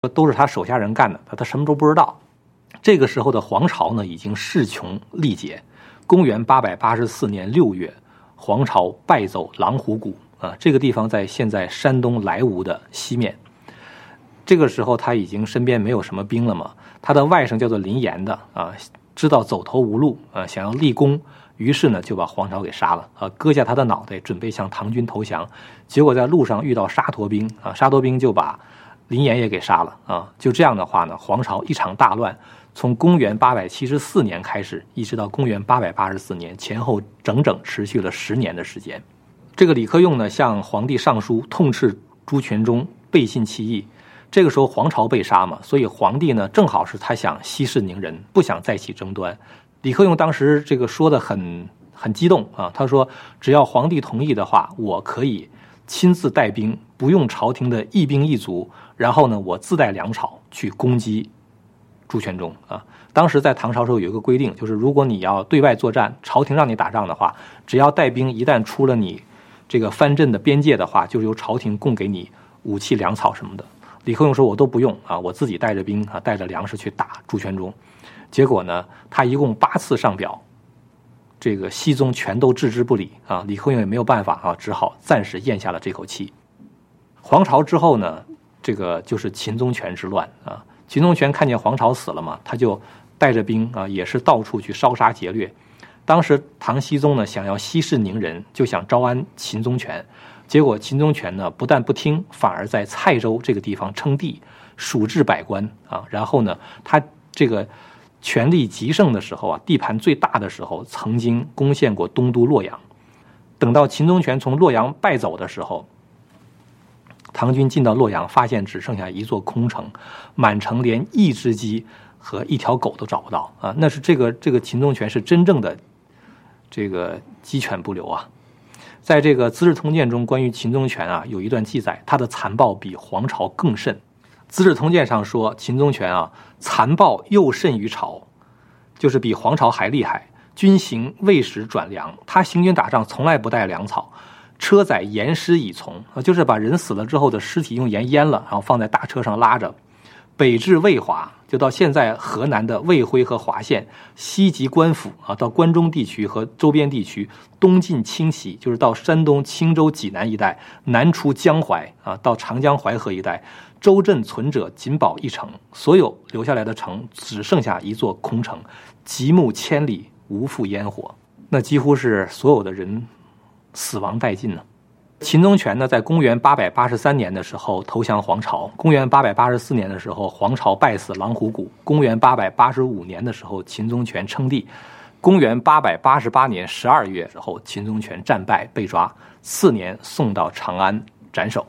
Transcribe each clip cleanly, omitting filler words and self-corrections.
都是他手下人干的，他什么都不知道。这个时候的黄巢呢，已经势穷力竭。公元884年6月，黄巢败走狼虎谷啊，这个地方在现在山东莱芜的西面。这个时候他已经身边没有什么兵了嘛，他的外甥叫做林岩的啊，知道走投无路啊，想要立功，于是呢就把黄巢给杀了啊，割下他的脑袋，准备向唐军投降。结果在路上遇到沙陀兵啊，沙陀兵就把林岩也给杀了啊。就这样的话呢，黄巢一场大乱，从公元874年开始，一直到公元884年，前后整整持续了10年的时间。这个李克用呢，向皇帝上书痛斥朱全忠背信弃义。这个时候黄巢被杀嘛，所以皇帝呢正好是他想息事宁人，不想再起争端。李克用当时这个说的很激动啊，他说只要皇帝同意的话，我可以亲自带兵，不用朝廷的一兵一卒，然后呢我自带粮草去攻击朱全忠啊。当时在唐朝时候有一个规定，就是如果你要对外作战，朝廷让你打仗的话，只要带兵一旦出了你这个藩镇的边界的话，就是由朝廷供给你武器粮草什么的。李克用说我都不用啊，我自己带着兵啊，带着粮食去打朱全忠。结果呢，他一共8次上表，这个熹宗全都置之不理啊。李克用也没有办法啊，只好暂时咽下了这口气。黄巢之后呢，这个就是秦宗权之乱啊。秦宗权看见黄巢死了嘛，他就带着兵啊，也是到处去烧杀劫掠。当时唐僖宗呢想要息事宁人，就想招安秦宗权。结果秦宗权呢不但不听，反而在蔡州这个地方称帝，数治百官啊。然后呢，他这个权力极盛的时候啊，地盘最大的时候，曾经攻陷过东都洛阳。等到秦宗权从洛阳败走的时候，唐军进到洛阳，发现只剩下一座空城，满城连一只鸡和一条狗都找不到啊！那是这个秦宗权是真正的这个鸡犬不留啊。在这个《资治通鉴》中，关于秦宗权啊，有一段记载，他的残暴比黄巢更甚。《资治通鉴》上说，秦宗权啊，残暴又甚于巢，就是比黄巢还厉害。军行未时转粮，他行军打仗从来不带粮草，车载盐尸以从啊，就是把人死了之后的尸体用盐腌了，然后放在大车上拉着。北至渭华，就到现在河南的卫辉和华县，西及官府啊，到关中地区和周边地区，东进清溪，就是到山东青州济南一带，南出江淮啊，到长江淮河一带，州镇存者仅保一城，所有留下来的城只剩下一座空城，极目千里，无复烟火。那几乎是所有的人死亡殆尽呢。秦宗权呢，在公元883年的时候投降黄巢，公元884年的时候，黄巢败死狼虎谷，公元885年的时候，秦宗权称帝，公元888年12月之后，秦宗权战败被抓，次年送到长安斩首。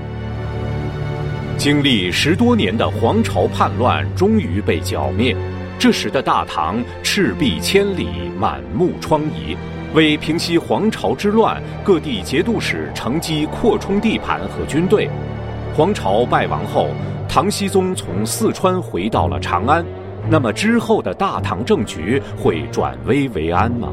经历10多年的黄巢叛乱终于被剿灭，这时的大唐赤壁千里，满目疮痍。为平息黄巢之乱，各地节度使乘机扩充地盘和军队。黄巢败亡后，唐僖宗从四川回到了长安。那么之后的大唐政局会转危为安吗？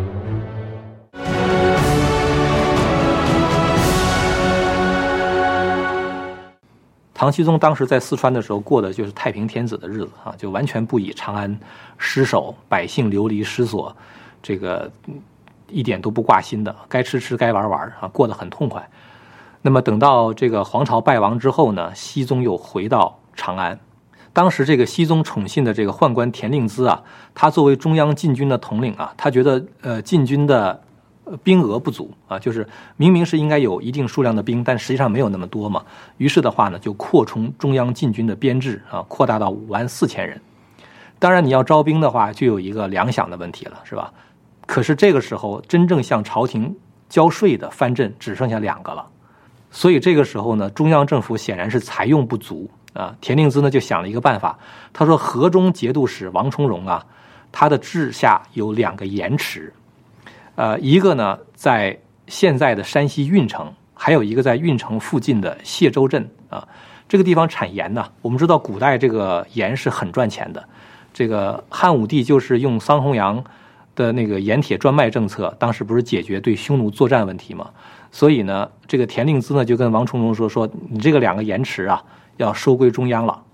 唐僖宗当时在四川的时候过的就是太平天子的日子啊，就完全不以长安失守、百姓流离失所这个一点都不挂心的，该吃吃该玩玩啊，过得很痛快。那么等到这个黄巢败亡之后呢，僖宗又回到长安。当时这个僖宗宠信的这个宦官田令孜啊，他作为中央禁军的统领啊，他觉得禁军的兵额不足啊，就是明明是应该有一定数量的兵，但实际上没有那么多嘛。于是的话呢，就扩充中央禁军的编制啊，扩大到54000人。当然，你要招兵的话，就有一个粮饷的问题了，是吧？可是这个时候，真正向朝廷交税的藩镇只剩下2个了，所以这个时候呢，中央政府显然是财用不足啊。田令孜呢就想了一个办法，他说河中节度使王重荣啊，他的治下有2个盐池，一个呢在现在的山西运城，还有一个在运城附近的谢州镇啊。这个地方产盐呢，我们知道古代这个盐是很赚钱的，这个汉武帝就是用桑弘羊的那个盐铁专卖政策，当时不是解决对匈奴作战问题吗？所以呢，这个田令孜呢就跟王重荣说你这个2个盐池啊， 要收归中央了。